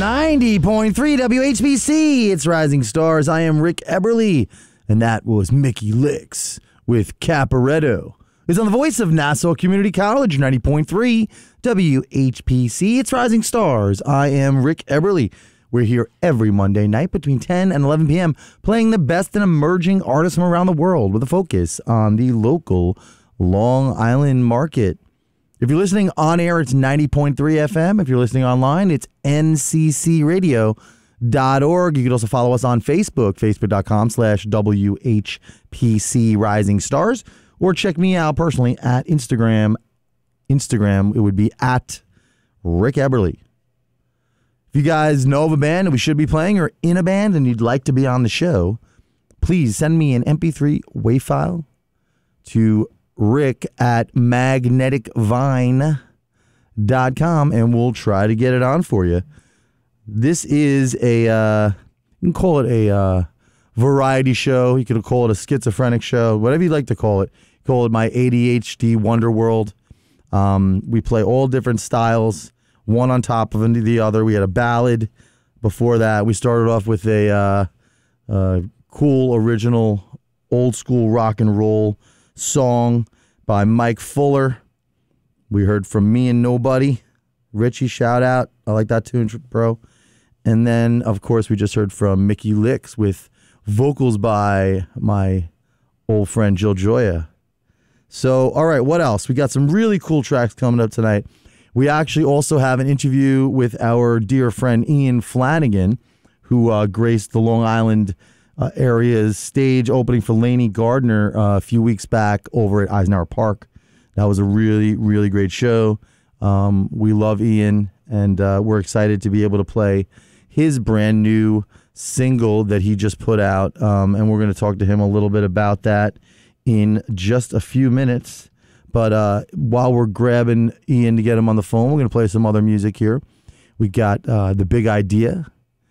90.3 WHBC. It's Rising Stars. I am Rick Eberly, and that was Mickey Licks with Caporetto. It's on the voice of Nassau Community College, 90.3 WHPC. It's Rising Stars. I am Rick Eberly. We're here every Monday night between 10 and 11 p.m. playing the best and emerging artists from around the world with a focus on the local Long Island market. If you're listening on air, it's 90.3 FM. If you're listening online, it's nccradio.org. You can also follow us on Facebook, facebook.com/WHPC Rising Stars, or check me out personally at Instagram. It would be at Rick Eberly. If you guys know of a band that we should be playing or in a band and you'd like to be on the show, please send me an MP3 WAV file to Rick at magneticvine.com and we'll try to get it on for you. This is you can call it a variety show. You could call it a schizophrenic show, whatever you'd like to call it. Call it my ADHD Wonder World. We play all different styles, one on top of the other. We had a ballad before that. We started off with a cool, original, old school rock and roll song by Mike Fuller. We heard from Me and Nobody. Richie, shout out. I like that tune, bro. And then, of course, we just heard from Mickey Licks with vocals by my old friend Jill Joya. So, all right, what else? We got some really cool tracks coming up tonight. We actually also have an interview with our dear friend Ian Flanagan, who graced the Long Island area's stage opening for Laney Gardner a few weeks back over at Eisenhower Park. That was a really, really great show. We love Ian, and we're excited to be able to play his brand new single that he just put out, and we're going to talk to him a little bit about that in just a few minutes. But while we're grabbing Ian to get him on the phone, we're going to play some other music here. We got The Big Idea